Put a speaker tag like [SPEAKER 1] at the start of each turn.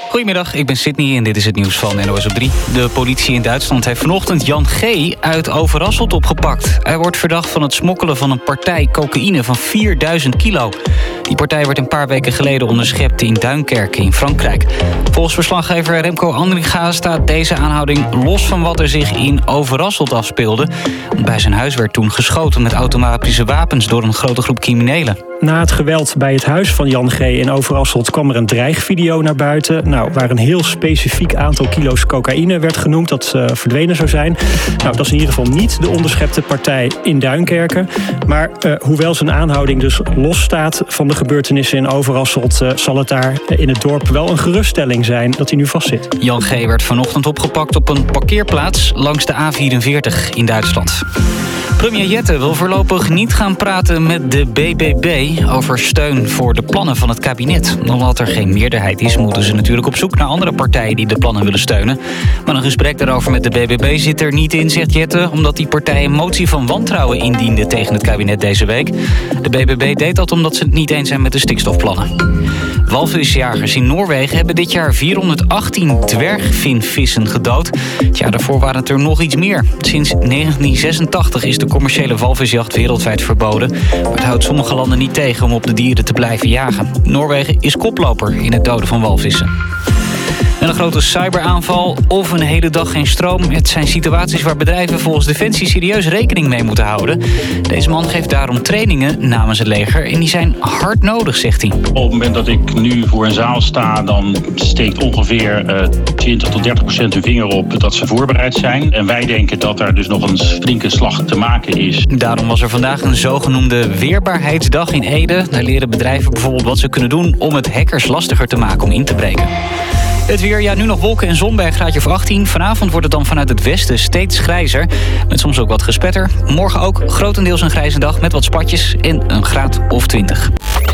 [SPEAKER 1] Goedemiddag, ik ben Sydney en dit is het nieuws van NOS op 3. De politie in Duitsland heeft vanochtend Jan G. uit Overasselt opgepakt. Hij wordt verdacht van het smokkelen van een partij cocaïne van 4000 kilo. Die partij werd een paar weken geleden onderschept in Duinkerke in Frankrijk. Volgens verslaggever Remco Andringa staat deze aanhouding los van wat er zich in Overasselt afspeelde. Bij zijn huis werd toen geschoten met automatische wapens door een grote groep criminelen.
[SPEAKER 2] Na het geweld bij het huis van Jan G. in Overasselt kwam er een dreigvideo naar buiten. Waar een heel specifiek aantal kilo's cocaïne werd genoemd dat verdwenen zou zijn. Dat is in ieder geval niet de onderschepte partij in Duinkerke. Maar hoewel zijn aanhouding dus los staat van de gebeurtenissen in Overasselt, zal het daar in het dorp wel een geruststelling zijn dat hij nu vastzit.
[SPEAKER 1] Jan G. werd vanochtend opgepakt op een parkeerplaats langs de A44 in Duitsland. Premier Jette wil voorlopig niet gaan praten met de BBB over steun voor de plannen van het kabinet. Omdat er geen meerderheid is, moeten ze natuurlijk op zoek naar andere partijen die de plannen willen steunen. Maar een gesprek daarover met de BBB zit er niet in, zegt Jette, omdat die partij een motie van wantrouwen indiende tegen het kabinet deze week. De BBB deed dat omdat ze het niet eens zijn met de stikstofplannen. Walvisjagers in Noorwegen hebben dit jaar 418 dwergvinvissen gedood. Het jaar daarvoor waren het er nog iets meer. Sinds 1986 is de commerciële walvisjacht wereldwijd verboden. Maar het houdt sommige landen niet tegen om op de dieren te blijven jagen. Noorwegen is koploper in het doden van walvissen. En een grote cyberaanval of een hele dag geen stroom. Het zijn situaties waar bedrijven volgens Defensie serieus rekening mee moeten houden. Deze man geeft daarom trainingen namens het leger. En die zijn hard nodig, zegt hij.
[SPEAKER 3] Op het moment dat ik nu voor een zaal sta, dan steekt ongeveer 20-30% hun vinger op dat ze voorbereid zijn. En wij denken dat daar dus nog een flinke slag te maken is.
[SPEAKER 1] Daarom was er vandaag een zogenoemde weerbaarheidsdag in Ede. Daar leren bedrijven bijvoorbeeld wat ze kunnen doen om het hackers lastiger te maken om in te breken. Het weer, nu nog wolken en zon bij een graadje of 18. Vanavond wordt het dan vanuit het westen steeds grijzer. Met soms ook wat gespetter. Morgen ook grotendeels een grijze dag met wat spatjes en een graad of 20.